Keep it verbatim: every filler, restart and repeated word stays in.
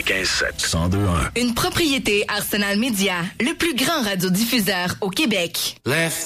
quatre-vingt-quinze sept. cent deux un. Une propriété Arsenal Média, le plus grand radiodiffuseur au Québec. Left